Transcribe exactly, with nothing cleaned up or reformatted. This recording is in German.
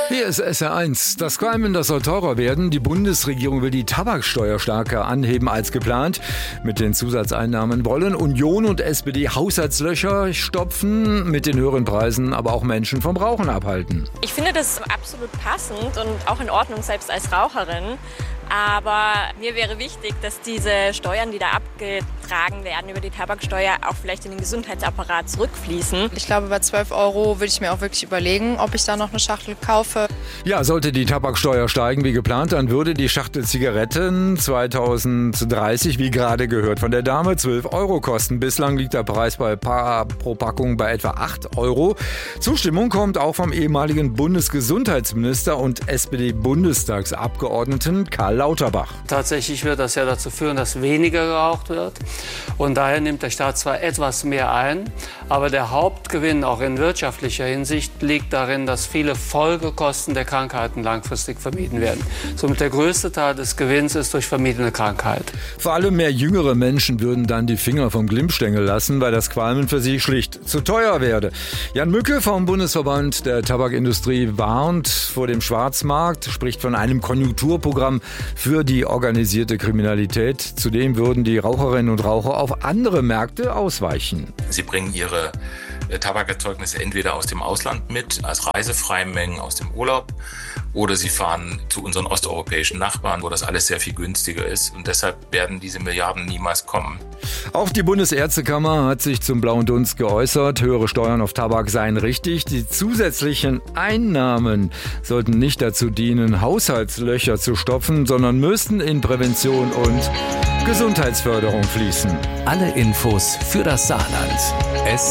Hier ist S R eins. Das Qualmen, das soll teurer werden. Die Bundesregierung will die Tabaksteuer stärker anheben als geplant. Mit den Zusatzeinnahmen wollen Union und S P D Haushaltslöcher stopfen, mit den höheren Preisen aber auch Menschen vom Rauchen abhalten. Ich finde das absolut passend und auch in Ordnung, selbst als Raucherin. Aber mir wäre wichtig, dass diese Steuern, die da abgetragen werden über die Tabaksteuer, auch vielleicht in den Gesundheitsapparat zurückfließen. Ich glaube, bei zwölf Euro würde ich mir auch wirklich überlegen, ob ich da noch eine Schachtel kaufe. Ja, sollte die Tabaksteuer steigen wie geplant, dann würde die Schachtel Zigaretten zweitausenddreißig, wie gerade gehört von der Dame, zwölf Euro kosten. Bislang liegt der Preis bei pa- pro Packung bei etwa acht Euro. Zustimmung kommt auch vom ehemaligen Bundesgesundheitsminister und S P D-Bundestagsabgeordneten Karl Lauterbach. Tatsächlich wird das ja dazu führen, dass weniger geraucht wird. Und daher nimmt der Staat zwar etwas mehr ein, aber der Hauptgewinn auch in wirtschaftlicher Hinsicht liegt darin, dass viele Folgekosten der Krankheiten langfristig vermieden werden. Somit der größte Teil des Gewinns ist durch vermiedene Krankheit. Vor allem mehr jüngere Menschen würden dann die Finger vom Glimmstängel lassen, weil das Qualmen für sie schlicht zu teuer werde. Jan Mücke vom Bundesverband der Tabakindustrie warnt vor dem Schwarzmarkt, spricht von einem Konjunkturprogramm für die organisierte Kriminalität. Zudem würden die Raucherinnen und Raucher auf andere Märkte ausweichen. Sie bringen ihre Tabakerzeugnisse entweder aus dem Ausland mit, als reisefreie Mengen aus dem Urlaub, oder sie fahren zu unseren osteuropäischen Nachbarn, wo das alles sehr viel günstiger ist. Und deshalb werden diese Milliarden niemals kommen. Auch die Bundesärztekammer hat sich zum blauen Dunst geäußert. Höhere Steuern auf Tabak seien richtig. Die zusätzlichen Einnahmen sollten nicht dazu dienen, Haushaltslöcher zu stopfen, sondern müssten in Prävention und Gesundheitsförderung fließen. Alle Infos für das Saarland.